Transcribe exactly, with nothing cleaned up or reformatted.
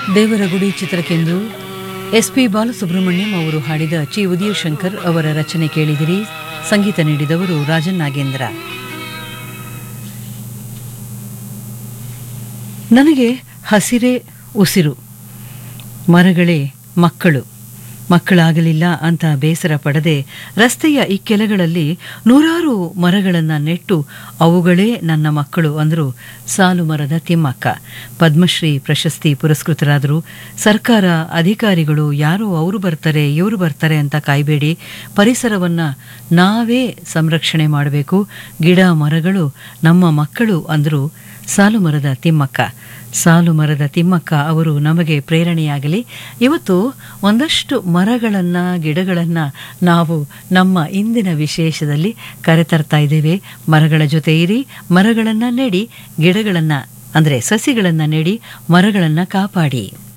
ದೇವರಗುಡಿ ಚಿತ್ರಕ್ಕೆಂದು S P Balasubrahmanyam ಅವರು ಹಾಡಿದ ಚಿ ಉದಯಶಂಕರ್ ಅವರ ರಚನೆ ಕೇಳಿದಿರಿ. ಸಂಗೀತ ನೀಡಿದವರು ರಾಜನ್ ನಾಗೇಂದ್ರ. ನನಗೆ ಹಸಿರೇ ಉಸಿರು, ಮರಗಳೇ ಮಕ್ಕಳು. ಮಕ್ಕಳಾಗಲಿಲ್ಲ ಅಂತ ಬೇಸರ ಪಡದೆ ರಸ್ತೆಯ ಇಕ್ಕೆಲೆಗಳಲ್ಲಿ ನೂರಾರು ಮರಗಳನ್ನು ನೆಟ್ಟು ಅವುಗಳೇ ನನ್ನ ಮಕ್ಕಳು ಅಂದರು ಸಾಲು ಮರದ ತಿಮ್ಮಕ್ಕ. ಪದ್ಮಶ್ರೀ ಪ್ರಶಸ್ತಿ ಪುರಸ್ಕೃತರಾದರು. ಸರ್ಕಾರ ಅಧಿಕಾರಿಗಳು ಯಾರೋ ಅವರು ಬರ್ತಾರೆ ಇವರು ಬರ್ತಾರೆ ಅಂತ ಕಾಯಬೇಡಿ, ಪರಿಸರವನ್ನು ನಾವೇ ಸಂರಕ್ಷಣೆ ಮಾಡಬೇಕು, ಗಿಡ ಮರಗಳು ನಮ್ಮ ಮಕ್ಕಳು ಅಂದರು ಸಾಲು ಮರದ ತಿಮ್ಮಕ್ಕ. ಸಾಲು ಮರದ ತಿಮ್ಮಕ್ಕ ಅವರು ನಮಗೆ ಪ್ರೇರಣೆಯಾಗಲಿ. ಇವತ್ತು ಒಂದಷ್ಟು ಮರಗಳನ್ನು ಗಿಡಗಳನ್ನು ನಾವು ನಮ್ಮ ಇಂದಿನ ವಿಶೇಷದಲ್ಲಿ ಕರೆತರ್ತಾ ಇದ್ದೇವೆ. ಮರಗಳ ಜೊತೆ ಇರಿ, ಮರಗಳನ್ನು ನೆಡಿ, ಗಿಡಗಳನ್ನು ಅಂದರೆ ಸಸಿಗಳನ್ನು ನೆಡಿ, ಮರಗಳನ್ನು ಕಾಪಾಡಿ.